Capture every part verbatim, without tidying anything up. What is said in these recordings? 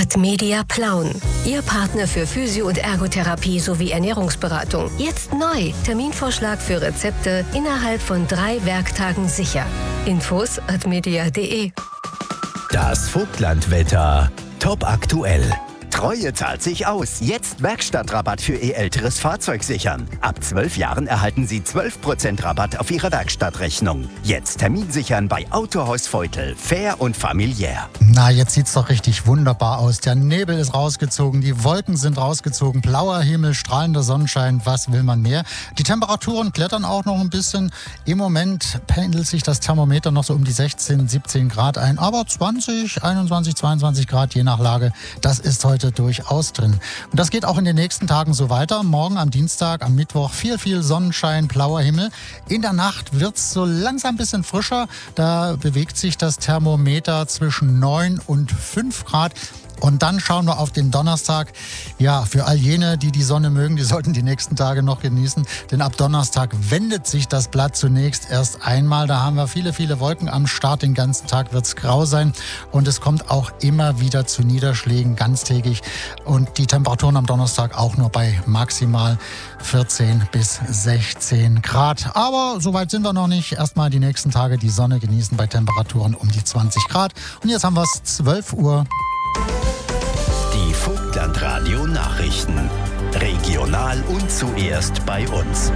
Mit Media Plauen. Ihr Partner für Physio- und Ergotherapie sowie Ernährungsberatung. Jetzt neu. Terminvorschlag für Rezepte innerhalb von drei Werktagen sicher. Infos at media punkt de. Das Vogtlandwetter. Top aktuell. Treue zahlt sich aus. Jetzt Werkstattrabatt für Ihr älteres Fahrzeug sichern. Ab zwölf Jahren erhalten Sie zwölf Prozent Rabatt auf Ihre Werkstattrechnung. Jetzt Termin sichern bei Autohaus Veutel. Fair und familiär. Na, jetzt sieht's doch richtig wunderbar aus. Der Nebel ist rausgezogen, die Wolken sind rausgezogen, blauer Himmel, strahlender Sonnenschein. Was will man mehr? Die Temperaturen klettern auch noch ein bisschen. Im Moment pendelt sich das Thermometer noch so um die sechzehn, siebzehn Grad ein. Aber zwanzig, einundzwanzig, zweiundzwanzig Grad je nach Lage, das ist heute durchaus drin. Und das geht auch in den nächsten Tagen so weiter. Morgen am Dienstag, am Mittwoch viel, viel Sonnenschein, blauer Himmel. In der Nacht wird es so langsam ein bisschen frischer. Da bewegt sich das Thermometer zwischen neun und fünf Grad. Und dann schauen wir auf den Donnerstag. Ja, für all jene, die die Sonne mögen, die sollten die nächsten Tage noch genießen. Denn ab Donnerstag wendet sich das Blatt zunächst erst einmal. Da haben wir viele, viele Wolken am Start. Den ganzen Tag wird es grau sein. Und es kommt auch immer wieder zu Niederschlägen, ganztägig. Und die Temperaturen am Donnerstag auch nur bei maximal vierzehn bis sechzehn Grad. Aber so weit sind wir noch nicht. Erstmal die nächsten Tage die Sonne genießen bei Temperaturen um die zwanzig Grad. Und jetzt haben wir es zwölf Uhr. Die Vogtlandradio Nachrichten. Regional und zuerst bei uns.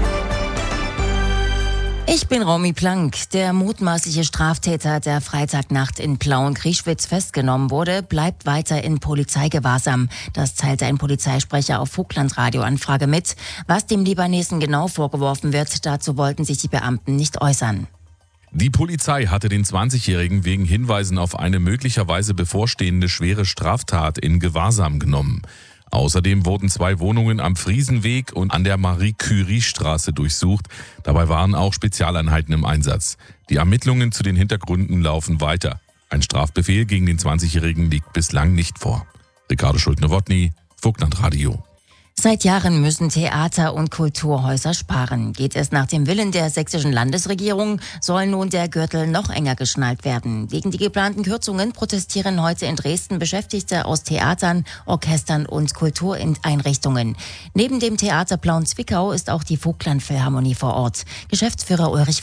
Ich bin Romy Plank. Der mutmaßliche Straftäter, der Freitagnacht in Plauen-Grieschwitz festgenommen wurde, bleibt weiter in Polizeigewahrsam. Das teilte ein Polizeisprecher auf Vogtlandradio-Anfrage mit. Was dem Libanesen genau vorgeworfen wird, dazu wollten sich die Beamten nicht äußern. Die Polizei hatte den zwanzigjährigen wegen Hinweisen auf eine möglicherweise bevorstehende schwere Straftat in Gewahrsam genommen. Außerdem wurden zwei Wohnungen am Friesenweg und an der Marie-Curie-Straße durchsucht. Dabei waren auch Spezialeinheiten im Einsatz. Die Ermittlungen zu den Hintergründen laufen weiter. Ein Strafbefehl gegen den zwanzigjährigen liegt bislang nicht vor. Ricardo Schulte-Nowotny, Vogtlandradio. Seit Jahren müssen Theater- und Kulturhäuser sparen. Geht es nach dem Willen der sächsischen Landesregierung, soll nun der Gürtel noch enger geschnallt werden. Gegen die geplanten Kürzungen protestieren heute in Dresden Beschäftigte aus Theatern, Orchestern und Kultureinrichtungen. Neben dem Theater Plauen-Zwickau ist auch die Vogtland Philharmonie vor Ort. Geschäftsführer Ulrich